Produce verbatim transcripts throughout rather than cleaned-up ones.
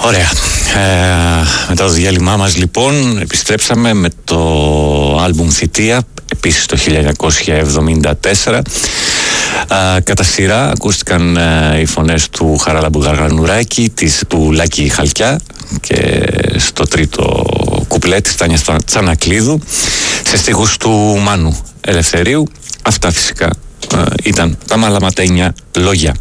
Ωραία. Ε, μετά το διάλειμμά μας λοιπόν επιστρέψαμε με το άλμπουμ Θητεία, επίσης το χίλια εννιακόσια εβδομήντα τέσσερα. Ε, κατά σειρά ακούστηκαν ε, οι φωνές του Χαράλαμπου Γαργανουράκη, της, του Λάκη Χαλκιά και στο τρίτο κουπλέ της Τάνιας Τσανακλείδου σε στίχους του Μάνου Ελευθερίου. Αυτά φυσικά ε, ήταν τα μαλαματένια λόγια.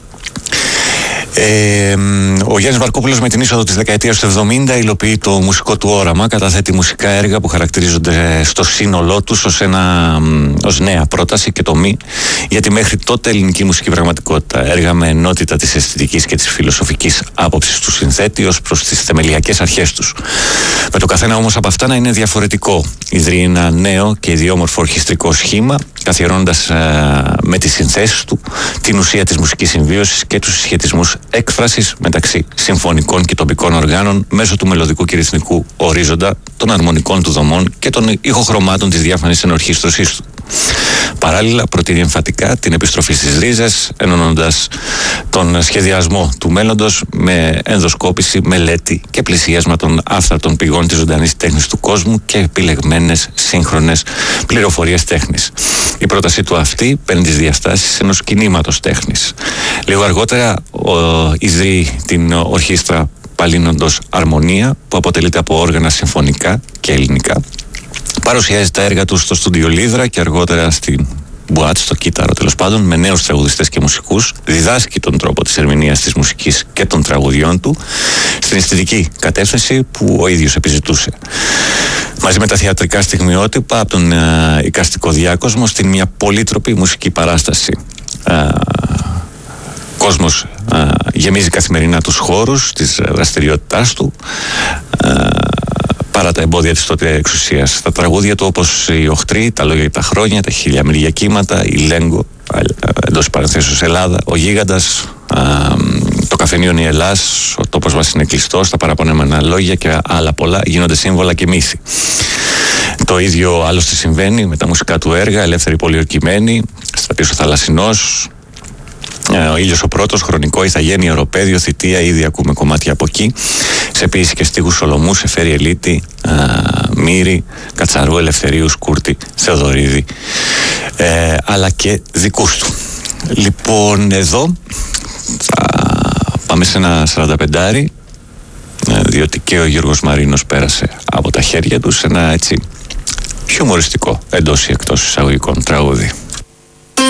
Ε, ο Γιάννης Βαρκόπουλος με την είσοδο της δεκαετίας του εβδομήντα υλοποιεί το μουσικό του όραμα, καταθέτει μουσικά έργα που χαρακτηρίζονται στο σύνολό τους ως, ένα, ως νέα πρόταση και τομή για τη μέχρι τότε ελληνική μουσική πραγματικότητα. Έργα με ενότητα της αισθητικής και της φιλοσοφικής άποψης του συνθέτη ως προς τις θεμελιακές αρχές τους. Με το καθένα όμως από αυτά να είναι διαφορετικό. Ιδρύει ένα νέο και ιδιόμορφο ορχιστρικό σχήμα, καθιερώνοντας ε, με τις συνθέσεις του την ουσία της μουσικής συμβίωσης και τους συσχετισμούς έκφρασης μεταξύ συμφωνικών και τοπικών οργάνων μέσω του μελωδικού και ρυθμικού ορίζοντα, των αρμονικών του δομών και των ηχοχρωμάτων της διάφανης ενορχήστρωσής του. Παράλληλα, προτείνει εμφατικά την επιστροφή στις ρίζες, ενώνοντας τον σχεδιασμό του μέλλοντος με ενδοσκόπηση, μελέτη και πλησίασμα των άφθαρτων πηγών της ζωντανής τέχνης του κόσμου και επιλεγμένες σύγχρονες πληροφορίες τέχνης. Η πρότασή του αυτή παίρνει τις διαστάσεις ενός κινήματος τέχνης. Λίγο αργότερα ιδρύει την ορχήστρα Παλίνοντος Αρμονία, που αποτελείται από όργανα συμφωνικά και ελληνικά. Παρουσιάζει τα έργα του στο στούντιο Λίδρα και αργότερα στην Μπουάτ, στο κύτταρο τέλος πάντων, με νέους τραγουδιστές και μουσικούς. Διδάσκει τον τρόπο της ερμηνείας της μουσικής και των τραγουδιών του στην αισθητική κατεύθυνση που ο ίδιος επιζητούσε. Μαζί με τα θεατρικά στιγμιότυπα από τον ε, εικαστικό διάκοσμο στην μια πολύτροπη μουσική παράσταση. Ε, κόσμος ε, γεμίζει καθημερινά τους χώρους της δραστηριότητάς του, ε, παρά τα εμπόδια της τότε εξουσίας. Τα τραγούδια του, όπως οι Οχτροί, τα λόγια για τα χρόνια, τα χιλιαμεριά κύματα, η Λέγκο, εντός παρενθέσεως Ελλάδα, ο Γίγαντας, α, το καφενείο η Ελλάς, ο τόπος μας είναι κλειστός, τα παραπονέμενα λόγια και άλλα πολλά γίνονται σύμβολα και μύθοι. Το ίδιο άλλωστε συμβαίνει με τα μουσικά του έργα, Ελεύθερη Πολιορκημένη, Στρατής ο Θαλασσινός, ο ήλιος ο πρώτος, Χρονικό, Ιθαγένεια, Ευρωπαίδιο, Θητεία, ήδη ακούμε κομμάτια από εκεί. Σε ποίηση και στίχους Σολομού, Σεφέρη Ελίτη, Μύρη, Κατσαρού, Ελευθερίου, Σκούρτη, Θεοδωρίδη, ε, αλλά και δικούς του. Λοιπόν, εδώ θα πάμε σε ένα σαρανταπεντάρι, διότι και ο Γιώργος Μαρίνος πέρασε από τα χέρια του σε ένα έτσι χιουμοριστικό εντός ή εκτός εισαγωγικών τραγούδι.